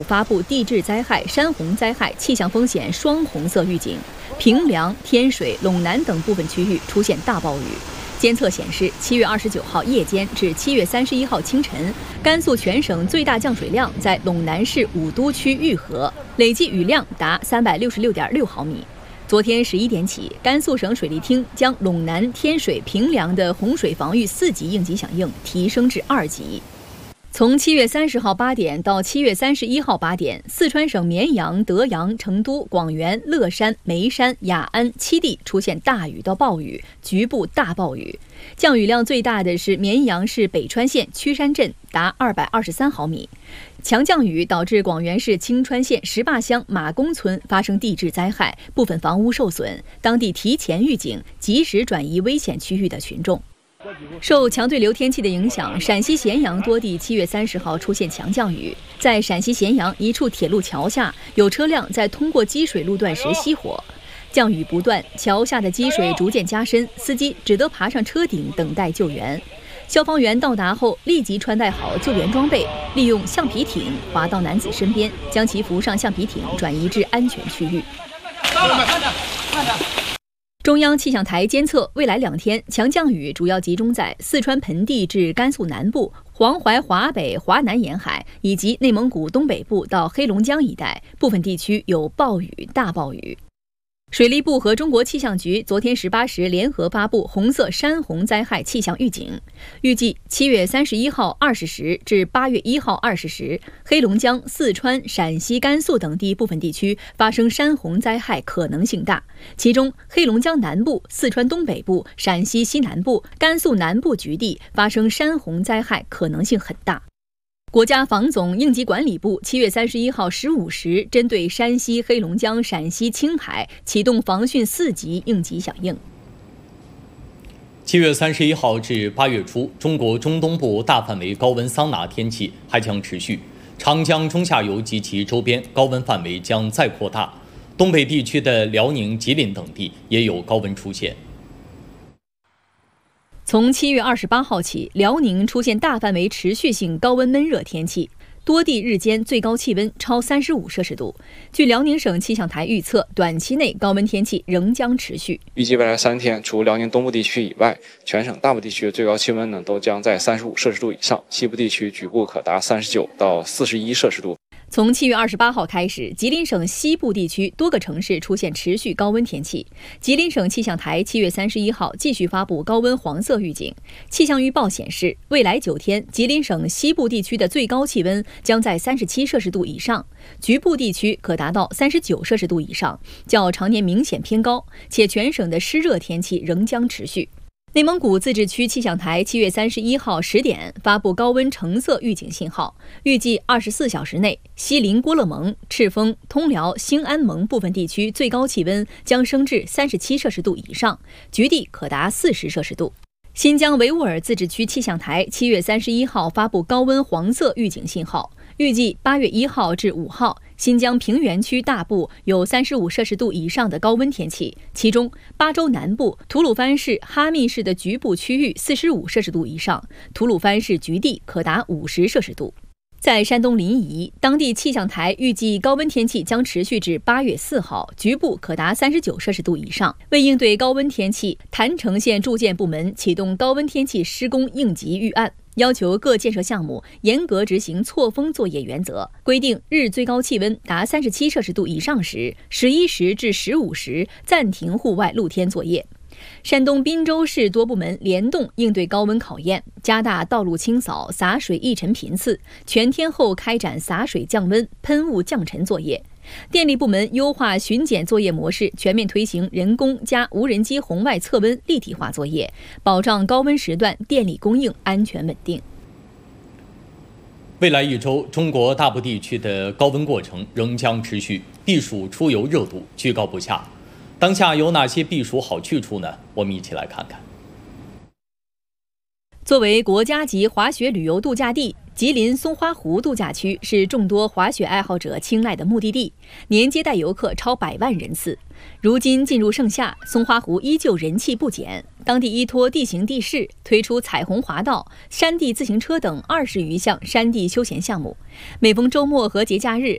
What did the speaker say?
发布地质灾害、山洪灾害气象风险双红色预警，平凉、天水、陇南等部分区域出现大暴雨。监测显示，7月29号夜间至7月31号清晨，甘肃全省最大降水量在陇南市武都区玉河，累计雨量达366.6毫米。昨天11点起，甘肃省水利厅将陇南、天水、平凉的洪水防御4级应急响应提升至2级。从7月30号8点到7月31号8点，四川省绵阳、德阳、成都、广元、乐山、眉山、雅安7地出现大雨到暴雨，局部大暴雨。降雨量最大的是绵阳市北川县曲山镇，达223毫米。强降雨导致广元市清川县石坝乡马公村发生地质灾害，部分房屋受损，当地提前预警，及时转移危险区域的群众。受强对流天气的影响，陕西咸阳多地7月30号出现强降雨。在陕西咸阳一处铁路桥下，有车辆在通过积水路段时熄火。降雨不断，桥下的积水逐渐加深，司机只得爬上车顶等待救援。消防员到达后，立即穿戴好救援装备，利用橡皮艇滑到男子身边，将其扶上橡皮艇，转移至安全区域。中央气象台监测，未来2天强降雨主要集中在四川盆地至甘肃南部、黄淮华北、华南沿海以及内蒙古东北部到黑龙江一带，部分地区有暴雨、大暴雨。水利部和中国气象局昨天18时联合发布红色山洪灾害气象预警，预计7月31号20时至8月1号20时，黑龙江、四川、陕西、甘肃等地部分地区发生山洪灾害可能性大，其中黑龙江南部、四川东北部、陕西西南部、甘肃南部局地发生山洪灾害可能性很大。国家防总应急管理部7月31号15时针对山西、黑龙江、陕西、青海启动防汛4级应急响应。 7月31号至8月初，中国中东部大范围高温桑拿天气还将持续，长江中下游及其周边高温范围将再扩大，东北地区的辽宁、吉林等地也有高温出现。 从7月28号起，辽宁出现大范围持续性高温闷热天气，多地日间最高气温超35摄氏度。据辽宁省气象台预测，短期内高温天气仍将持续。 预计未来3天，除辽宁东部地区以外，全省大部地区的最高气温都将在35摄氏度以上，西部地区局部可达39到41摄氏度。 从7月28号开始，吉林省西部地区多个城市出现持续高温天气。吉林省气象台7月31号继续发布高温黄色预警。气象预报显示，未来9天，吉林省西部地区的最高气温将在37摄氏度以上，局部地区可达到39摄氏度以上，较常年明显偏高，且全省的湿热天气仍将持续。内蒙古自治区气象台7月31号10点发布高温橙色预警信号，预计24小时内，锡林郭勒盟、赤峰、通辽、兴安盟部分地区最高气温将升至37摄氏度以上，局地可达40摄氏度。新疆维吾尔自治区气象台7月31号发布高温黄色预警信号，预计8月1号至5号，新疆平原区大部有35摄氏度以上的高温天气，其中巴州南部、吐鲁番市、哈密市的局部区域45摄氏度以上，吐鲁番市局地可达50摄氏度。在山东临沂，当地气象台预计高温天气将持续至8月4号，局部可达39摄氏度以上。为应对高温天气，郯城县住建部门启动高温天气施工应急预案，要求各建设项目严格执行错峰作业原则，规定日最高气温达37摄氏度以上时，11时至15时暂停户外露天作业。山东滨州市多部门联动应对高温考验，加大道路清扫、洒水抑尘频次，全天候开展洒水降温、喷雾降尘作业。电力部门优化巡检作业模式，全面推行人工加无人机红外测温立体化作业，保障高温时段电力供应安全稳定。 未来1周，中国大部地区的高温过程仍将持续，避暑出游热度居高不下。当下有哪些避暑好去处呢？我们一起来看看。 作为国家级滑雪旅游度假地，吉林松花湖度假区是众多滑雪爱好者青睐的目的地，年接待游客超100万人次。如今进入盛夏，松花湖依旧人气不减。当地依托地形地势，推出彩虹滑道、山地自行车等20余项山地休闲项目。每逢周末和节假日，